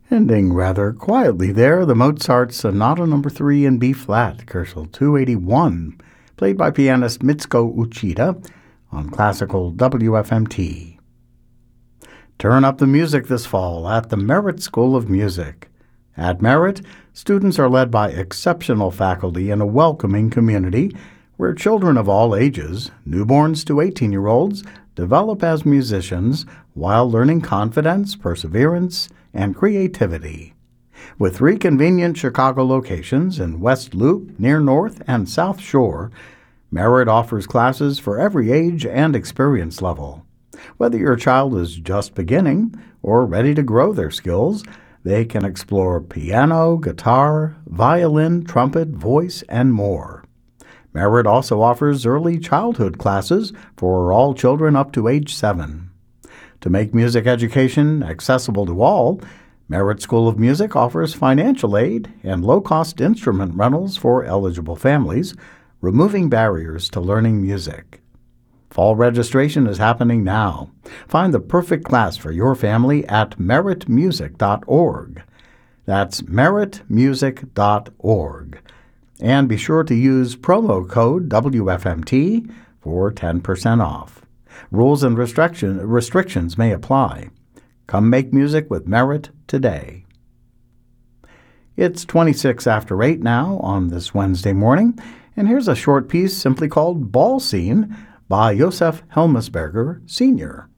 Ending rather quietly there, the Mozart Sonata No. 3 in B-flat, Koszul 281, played by pianist Mitsuko Uchida on classical WFMT. Turn up the music this fall at the Merit School of Music. At Merit, students are led by exceptional faculty in a welcoming community where children of all ages, newborns to 18-year-olds, develop as musicians while learning confidence, perseverance, and creativity. With 3 convenient Chicago locations in West Loop, near North and South Shore, Merit offers classes for every age and experience level. Whether your child is just beginning or ready to grow their skills, they can explore piano, guitar, violin, trumpet, voice, and more. Merit also offers early childhood classes for all children up to age 7. To make music education accessible to all, Merit School of Music offers financial aid and low-cost instrument rentals for eligible families, removing barriers to learning music. Fall registration is happening now. Find the perfect class for your family at meritmusic.org. That's meritmusic.org. And be sure to use promo code WFMT for 10% off. Rules and restrictions may apply. Come make music with Merit today. It's 26 after 8 now on this Wednesday morning, and here's a short piece simply called Ball Scene by Josef Helmesberger, Sr.